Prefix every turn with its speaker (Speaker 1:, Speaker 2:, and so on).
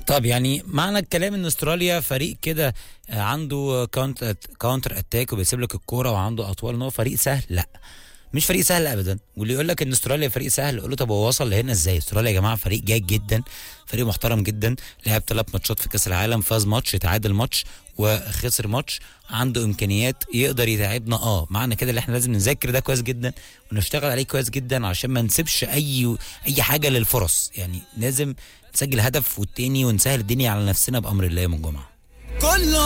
Speaker 1: طب يعني معنى الكلام ان استراليا فريق كده عنده كاونتر اتاك وبيسيب لك الكوره وعنده اطوال، ان هو فريق سهل؟ لا، مش فريق سهل ابدا. واللي يقول لك ان استراليا فريق سهل، قول له طب هو وصل لهنا ازاي؟ استراليا يا جماعه فريق جيد جدا، فريق محترم جدا، لعب 3 ماتشات في كاس العالم، فاز ماتش، تعادل ماتش، وخسر ماتش، عنده امكانيات يقدر يتعبنا. معنى كده اللي احنا لازم نذاكر ده كويس جدا ونشتغل عليه كويس جدا عشان ما نسيبش اي حاجه للفرص. يعني لازم نسجل هدف والتاني ونسهل الدنيا على نفسنا بامر الله يوم الجمعه.
Speaker 2: كله